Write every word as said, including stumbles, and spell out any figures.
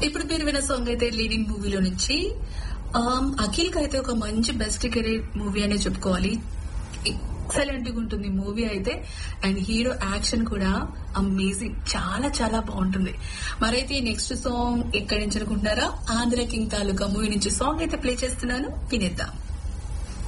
ఇప్పుడు మీరు విన్న సాంగ్ అయితే లీడింగ్ మూవీలో నుంచి అఖిల్ కి అయితే ఒక మంచి బెస్ట్ కెరీర్ మూవీ అనే చెప్పుకోవాలి. ఎక్సలెంట్ గా ఉంటుంది మూవీ అయితే. అండ్ హీరో యాక్షన్ కూడా అమేజింగ్, చాలా చాలా బాగుంటుంది. మరైతే నెక్స్ట్ సాంగ్ ఎక్కడి నుంచి అనుకుంటున్నారా? ఆంధ్ర కింగ్ తాలూకా మూవీ నుంచి సాంగ్ అయితే ప్లే చేస్తున్నాను, వినేద్దాం.